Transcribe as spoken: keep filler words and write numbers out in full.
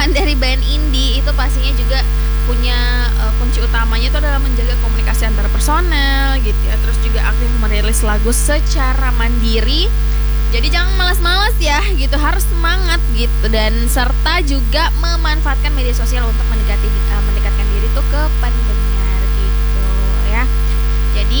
kebutuhan dari band indie itu pastinya juga punya uh, kunci utamanya itu adalah menjaga komunikasi antar personel gitu ya. Terus juga aktif merilis lagu secara mandiri. Jadi jangan malas-malas ya gitu, harus semangat gitu. Dan serta juga memanfaatkan media sosial untuk mendekati uh, mendekatkan diri tuh ke pendengar.